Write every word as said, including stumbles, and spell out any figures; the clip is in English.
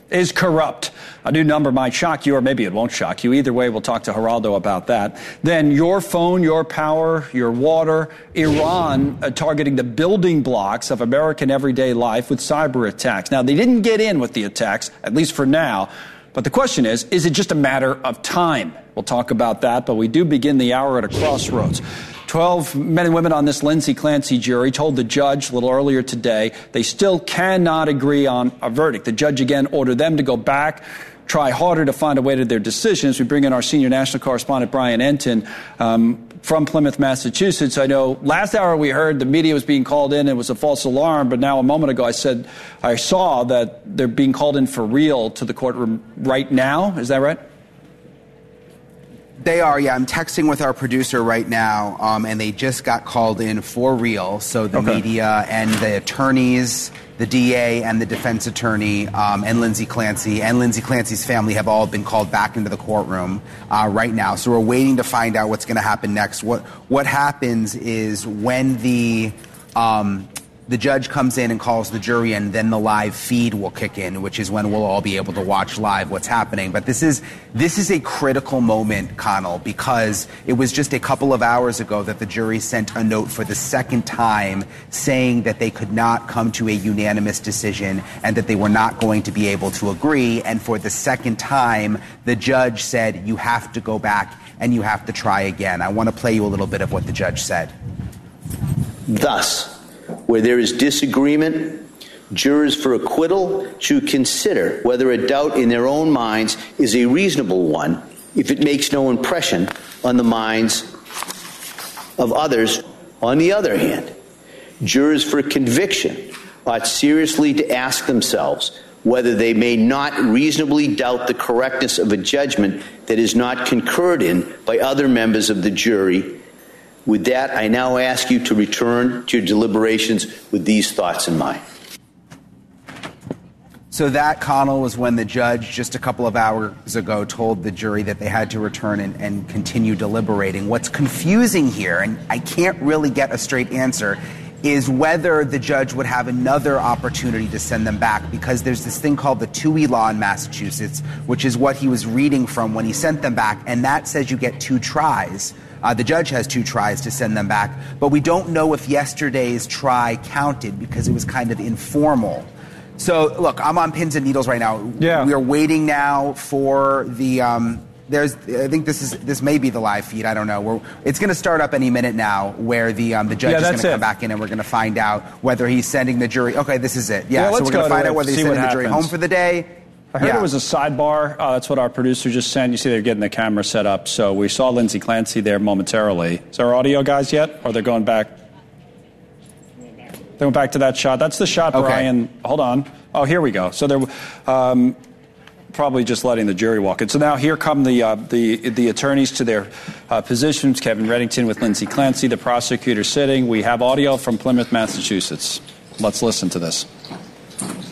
is corrupt. A new number might shock you, or maybe it won't shock you. Either way, we'll talk to Geraldo about that. Then your phone, your power, your water, Iran uh, targeting the building blocks of American everyday life with cyber attacks. Now, they didn't get in with the attacks, at least for now. But the question is, is it just a matter of time? We'll talk about that, but we do begin the hour at a crossroads. Twelve men and women on this Lindsay Clancy jury told the judge a little earlier today they still cannot agree on a verdict. The judge again ordered them to go back, try harder to find a way to their decisions. We bring in our senior national correspondent, Brian Entin, um, from Plymouth, Massachusetts. I know last hour we heard the media was being called in. It was a false alarm. But now a moment ago I said I saw that they're being called in for real to the courtroom right now. Is that right? They are, yeah. I'm texting with our producer right now, um, and they just got called in for real. So the okay. media and the attorneys, the D A and the defense attorney, um, and Lindsay Clancy and Lindsay Clancy's family have all been called back into the courtroom uh, right now. So we're waiting to find out what's going to happen next. What what happens is when the um, the judge comes in and calls the jury, and then the live feed will kick in, which is when we'll all be able to watch live what's happening. But this is this is a critical moment, Connell, because it was just a couple of hours ago that the jury sent a note for the second time saying that they could not come to a unanimous decision and that they were not going to be able to agree. And for the second time, the judge said, you have to go back and you have to try again. I want to play you a little bit of what the judge said. Thus, where there is disagreement, jurors for acquittal should consider whether a doubt in their own minds is a reasonable one if it makes no impression on the minds of others. On the other hand, jurors for conviction ought seriously to ask themselves whether they may not reasonably doubt the correctness of a judgment that is not concurred in by other members of the jury. With that, I now ask you to return to your deliberations with these thoughts in mind. So that, Connell, was when the judge just a couple of hours ago told the jury that they had to return and, and continue deliberating. What's confusing here, and I can't really get a straight answer, is whether the judge would have another opportunity to send them back, because there's this thing called the Toohey Law in Massachusetts, which is what he was reading from when he sent them back, and that says you get two tries. Uh, the judge has two tries to send them back, but we don't know if yesterday's try counted because it was kind of informal. So, look, I'm on pins and needles right now. Yeah. We are waiting now for the. Um, there's. I think this is. This may be the live feed. I don't know. We're, it's going to start up any minute now, where the um, the judge yeah, is going to come back in, and we're going to find out whether he's sending the jury. Okay, this is it. Yeah. yeah so we're going to find to out whether he's sending the jury home for the day. I heard yeah. it was a sidebar. Uh, that's what our producer just sent. You see they're getting the camera set up. So we saw Lindsay Clancy there momentarily. Is there audio guys yet? Or they're going back? They went back to that shot. That's the shot, okay. Brian. Hold on. Oh, here we go. So they're um, probably just letting the jury walk in. So now here come the uh, the the attorneys to their uh, positions. Kevin Reddington with Lindsay Clancy, the prosecutor sitting. We have audio from Plymouth, Massachusetts. Let's listen to this.